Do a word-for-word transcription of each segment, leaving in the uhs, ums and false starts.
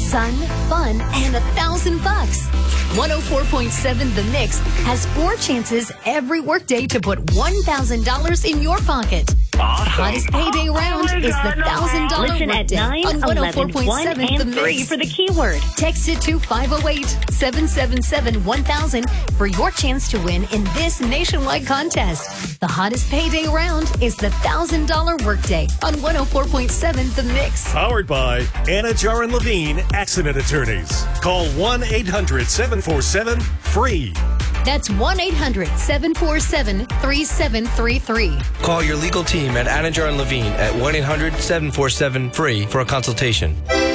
sun, fun, and a thousand bucks. one oh four point seven The Mix has four chances every workday to put one thousand dollars in your pocket. Awesome. The hottest payday round is the one thousand dollars Listen workday at nine, on one oh four eleven, point one, seven The and three Mix. for the keyword. Text it to five oh eight, seven seven seven, one thousand for your chance to win in this nationwide contest. The hottest payday round is the one thousand dollars workday on one oh four point seven The Mix. Powered by Anna Jaron Levine Accident Attorneys. Call one eight hundred, seven four seven, FREE. That's one eight hundred, seven four seven, three seven three three. Call your legal team at Anna Jaron Levine at one eight hundred, seven four seven, FREE for a consultation.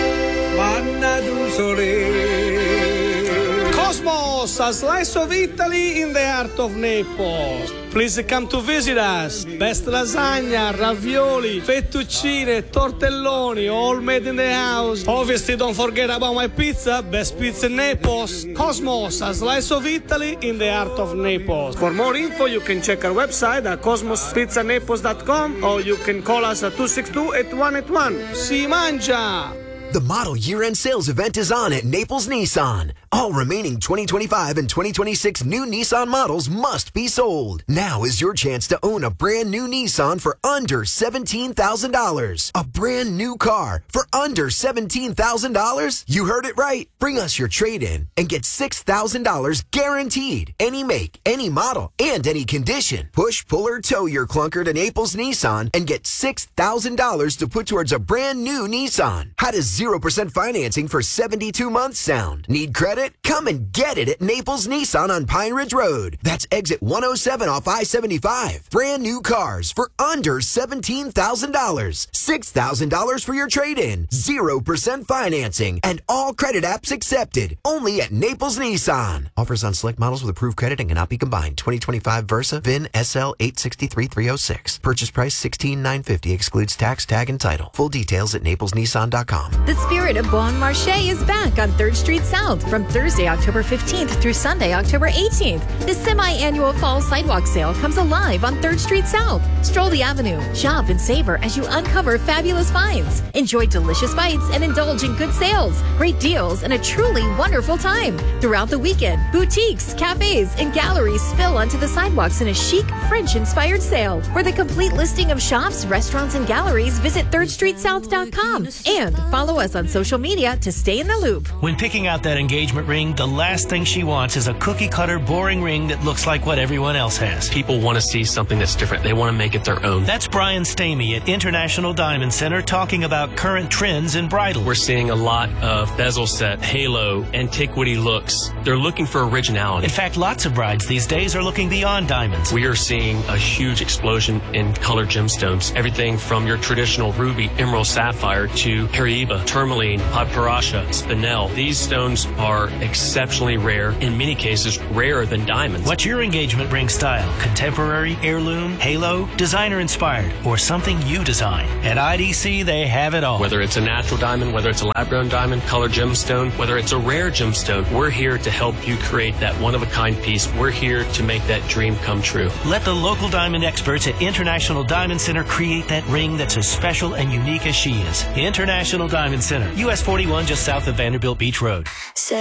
Cosmos, a slice of Italy in the heart of Naples. Please come to visit us. Best lasagna, ravioli, fettuccine, tortelloni, all made in the house. Obviously, don't forget about my pizza. Best pizza in Naples. Cosmos, a slice of Italy in the heart of Naples. For more info, you can check our website at cosmos pizza naples dot com or you can call us at two six two, eight one eight one. Si mangia! The model year-end sales event is on at Naples Nissan. All remaining twenty twenty-five and twenty twenty-six new Nissan models must be sold. Now is your chance to own a brand new Nissan for under seventeen thousand dollars. A brand new car for under seventeen thousand dollars? You heard it right. Bring us your trade-in and get six thousand dollars guaranteed. Any make, any model, and any condition. Push, pull, or tow your clunker to Naples Nissan and get six thousand dollars to put towards a brand new Nissan. How does zero percent financing for seventy-two months sound? Need credit? Come and get it at Naples Nissan on Pine Ridge Road. That's exit one oh seven off I seventy-five. Brand new cars for under seventeen thousand dollars. six thousand dollars for your trade-in. zero percent financing. And all credit apps accepted. Only at Naples Nissan. Offers on select models with approved credit and cannot be combined. twenty twenty-five Versa, V I N S L eight six three three oh six. Purchase price sixteen thousand nine hundred fifty dollars. Excludes tax, tag, and title. Full details at naples nissan dot com. The spirit of Bon Marché is back on third Street South from Thursday, October fifteenth through Sunday, October eighteenth. The semi-annual fall sidewalk sale comes alive on third Street South. Stroll the avenue, shop and savor as you uncover fabulous finds. Enjoy delicious bites and indulge in good sales, great deals, and a truly wonderful time. Throughout the weekend, boutiques, cafes, and galleries spill onto the sidewalks in a chic, French-inspired sale. For the complete listing of shops, restaurants, and galleries, visit third street south dot com and follow us on social media to stay in the loop. When picking out that engagement ring, the last thing she wants is a cookie-cutter, boring ring that looks like what everyone else has. People want to see something that's different. They want to make it their own. That's Brian Stamey at International Diamond Center talking about current trends in bridal. We're seeing a lot of bezel set, halo, antiquity looks. They're looking for originality. In fact, lots of brides these days are looking beyond diamonds. We are seeing a huge explosion in colored gemstones. Everything from your traditional ruby, emerald, sapphire to Paraiba, tourmaline, papyrusha, spinel. These stones are exceptionally rare, in many cases rarer than diamonds. What's your engagement ring style? Contemporary, heirloom, halo, designer inspired, or something you design? At I D C, they have it all. Whether it's a natural diamond, whether it's a lab-grown diamond, colored gemstone, whether it's a rare gemstone, we're here to help you create that one-of-a-kind piece. We're here to make that dream come true. Let the local diamond experts at International Diamond Center create that ring that's as special and unique as she is. International Diamond Center, U S forty-one, just south of Vanderbilt Beach Road.